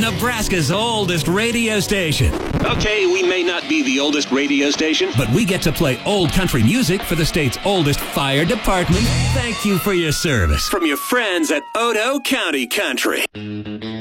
Nebraska's oldest radio station. Okay, we may not be the oldest radio station, But we get to play old country music for the state's oldest fire department. Thank you for your service. from your friends at Odo County Country.